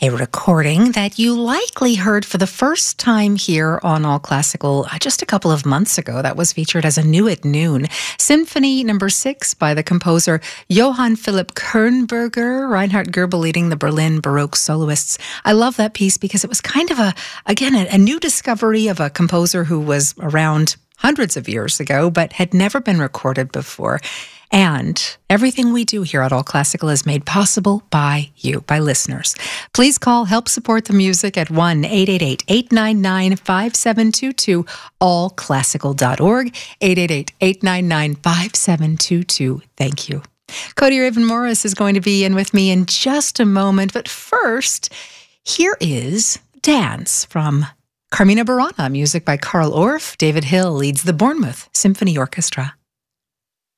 a recording that you likely heard for the first time here on All Classical just a couple of months ago. That was featured as a New at Noon. Symphony No. 6 by the composer Johann Philipp Kernberger, Reinhard Goebel leading the Berlin Baroque soloists. I love that piece because it was kind of a new discovery of a composer who was around hundreds of years ago, but had never been recorded before. And everything we do here at All Classical is made possible by you, by listeners. Please call Help Support the Music at 1-888-899-5722, allclassical.org, 888-899-5722. Thank you. Cody Raven Morris is going to be in with me in just a moment. But first, here is Dance from Carmina Burana, music by Carl Orff. David Hill leads the Bournemouth Symphony Orchestra.